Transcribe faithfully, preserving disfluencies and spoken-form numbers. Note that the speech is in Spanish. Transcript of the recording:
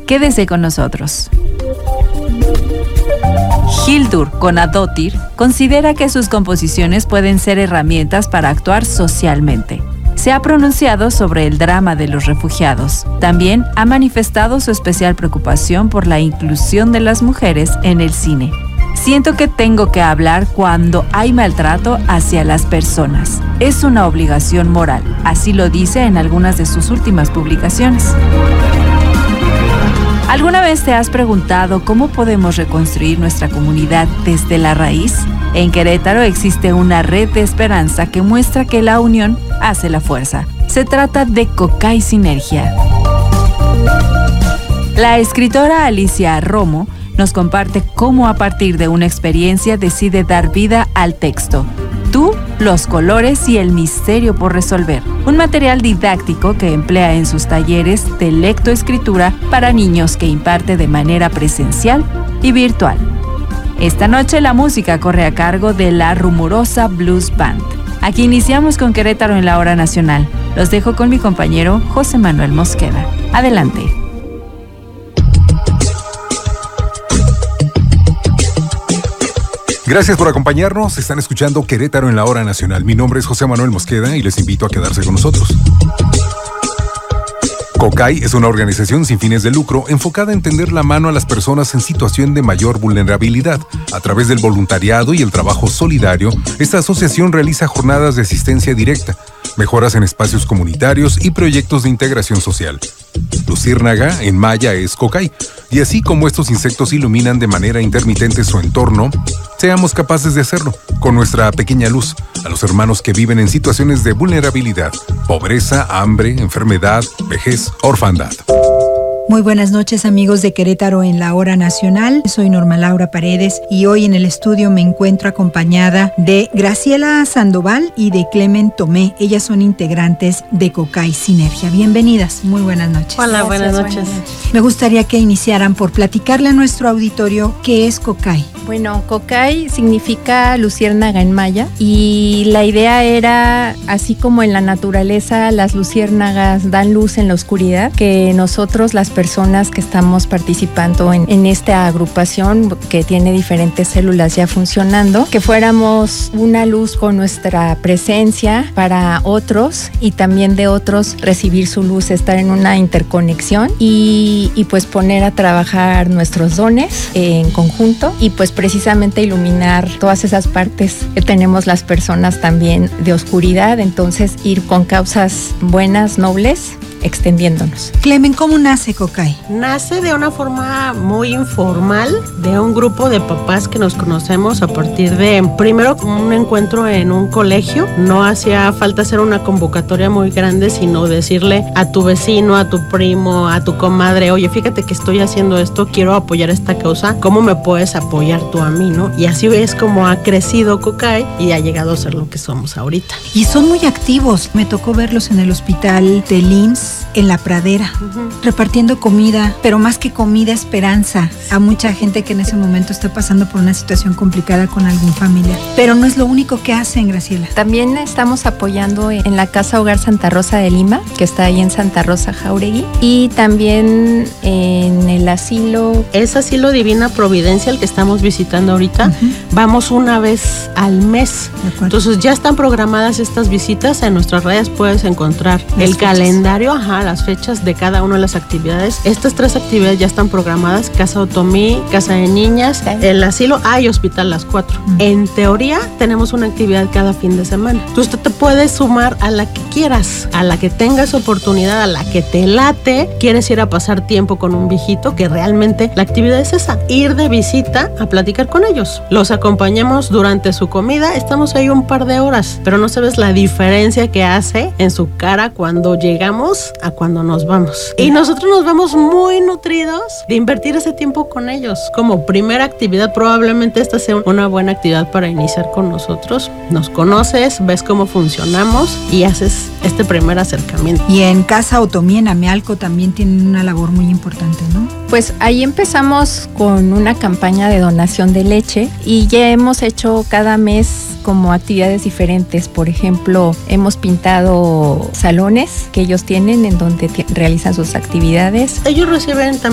Quédese con nosotros. Hildur Guðnadóttir considera que sus composiciones pueden ser herramientas para actuar socialmente. Se ha pronunciado sobre el drama de los refugiados. También ha manifestado su especial preocupación por la inclusión de las mujeres en el cine. Siento que tengo que hablar cuando hay maltrato hacia las personas. Es una obligación moral, así lo dice en algunas de sus últimas publicaciones. ¿Alguna vez te has preguntado cómo podemos reconstruir nuestra comunidad desde la raíz? En Querétaro existe una red de esperanza que muestra que la unión hace la fuerza. Se trata de Cocay Sinergia. La escritora Alicia Romo nos comparte cómo a partir de una experiencia decide dar vida al texto. Tú, los colores y el misterio por resolver. Un material didáctico que emplea en sus talleres de lectoescritura para niños que imparte de manera presencial y virtual. Esta noche la música corre a cargo de la Rumorosa Blues Band. Aquí iniciamos con Querétaro en la Hora Nacional. Los dejo con mi compañero José Manuel Mosqueda. Adelante. Gracias por acompañarnos. Están escuchando Querétaro en la Hora Nacional. Mi nombre es José Manuel Mosqueda y les invito a quedarse con nosotros. Cocay es una organización sin fines de lucro enfocada en tender la mano a las personas en situación de mayor vulnerabilidad. A través del voluntariado y el trabajo solidario, esta asociación realiza jornadas de asistencia directa, mejoras en espacios comunitarios y proyectos de integración social. Luciérnaga en maya es Cocay, y así como estos insectos iluminan de manera intermitente su entorno, seamos capaces de hacerlo con nuestra pequeña luz a los hermanos que viven en situaciones de vulnerabilidad, pobreza, hambre, enfermedad, vejez, orfandad. Muy buenas noches, amigos de Querétaro en la Hora Nacional. Soy Norma Laura Paredes y hoy en el estudio me encuentro acompañada de Graciela Sandoval y de Clemen Tomé. Ellas son integrantes de Cocay Sinergia. Bienvenidas, muy buenas noches. Hola, buenas noches. buenas noches. Me gustaría que iniciaran por platicarle a nuestro auditorio qué es Cocay. Bueno, Cocay significa luciérnaga en maya y la idea era, así como en la naturaleza las luciérnagas dan luz en la oscuridad, que nosotros las personas que estamos participando en, en esta agrupación que tiene diferentes células ya funcionando, que fuéramos una luz con nuestra presencia para otros y también de otros recibir su luz, estar en una interconexión y, y pues poner a trabajar nuestros dones en conjunto y pues precisamente iluminar todas esas partes que tenemos las personas también de oscuridad, entonces ir con causas buenas, nobles, extendiéndonos. Clemen, ¿cómo nace Cocay? Nace de una forma muy informal, de un grupo de papás que nos conocemos a partir de, primero, un encuentro en un colegio. No hacía falta hacer una convocatoria muy grande, sino decirle a tu vecino, a tu primo, a tu comadre, oye, fíjate que estoy haciendo esto, quiero apoyar esta causa, ¿cómo me puedes apoyar tú a mí, no? Y así es como ha crecido Cocay y ha llegado a ser lo que somos ahorita. Y son muy activos. Me tocó verlos en el hospital del I M S S, en La Pradera, uh-huh. repartiendo comida, pero más que comida, esperanza a mucha gente que en ese momento está pasando por una situación complicada con algún familiar. Pero no es lo único que hacen, Graciela. También estamos apoyando en la Casa Hogar Santa Rosa de Lima, que está ahí en Santa Rosa, Jauregui, y también en el asilo. Es Asilo Divina Providencia, el que estamos visitando ahorita. Uh-huh. Vamos una vez al mes. Entonces ya están programadas estas visitas. En nuestras redes puedes encontrar las el fechas. calendario, ajá, las fechas de cada una de las actividades. Estas tres actividades ya están programadas: Casa Otomí, Casa de Niñas, el asilo, ah, y Hospital Las Cuatro. Uh-huh. En teoría tenemos una actividad cada fin de semana. Entonces tú te puedes sumar a la que quieras, a la que tengas oportunidad, a la que te late. Quieres ir a pasar tiempo con un viejito, que realmente la actividad es esa, ir de visita a platicar con ellos. Los acompañamos durante su comida, estamos ahí un par de horas, pero no sabes la diferencia que hace en su cara cuando llegamos a cuando nos vamos. Y nosotros nos vemos muy nutridos de invertir ese tiempo con ellos. Como primera actividad, probablemente esta sea una buena actividad para iniciar con nosotros. Nos conoces, ves cómo funcionamos y haces este primer acercamiento. Y en Casa Otomí, en Amealco, también tienen una labor muy importante, ¿no? Pues ahí empezamos con una campaña de donación de leche y ya hemos hecho cada mes como actividades diferentes. Por ejemplo, hemos pintado salones que ellos tienen en donde t- realizan sus actividades. Ellos reciben también